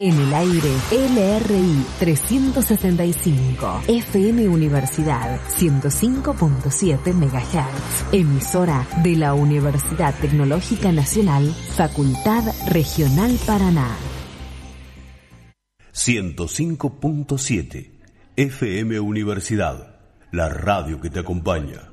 En el aire, LRI 365, FM Universidad 105.7 MHz, emisora de la Universidad Tecnológica Nacional, Facultad Regional Paraná. 105.7, FM Universidad, la radio que te acompaña.